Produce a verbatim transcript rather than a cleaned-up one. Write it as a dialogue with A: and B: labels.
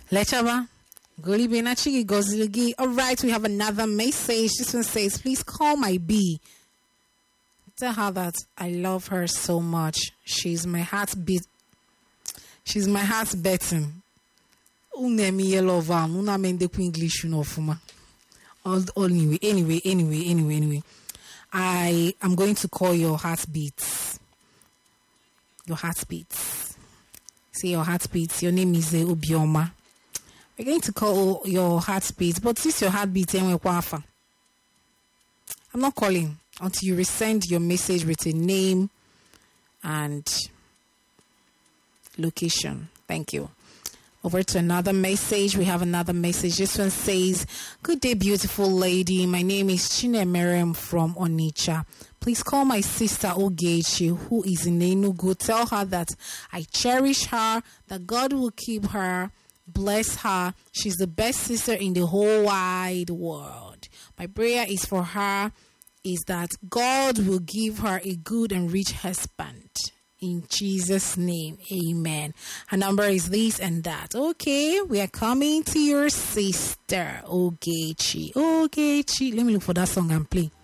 A: Lechaba. All right, we have another message. This one says, please call my B. Tell her that I love her so much. She's my heartbeat. She's my heart beating. Unemi love am. Una mende ku English no fuma. All anyway, anyway, anyway, anyway, anyway. I am going to call your heartbeats. Your heartbeats. Say your heartbeats. Your name is uh, Obioma. We're going to call your heartbeats, but since your heartbeat I'm not calling until you resend your message with a name and location. Thank you. Over to another message. We have another message. This one says, good day, beautiful lady. My name is Chinemerem from Onitsha. Please call my sister Ogechi, who is in Enugu. Tell her that I cherish her, that God will keep her. Bless her. She's the best sister in the whole wide world. My prayer is for her is that God will give her a good and rich husband. In Jesus' name, amen. Her number is this and that. Okay, we are coming to your sister, Ogechi. Ogechi. Let me look for that song and play.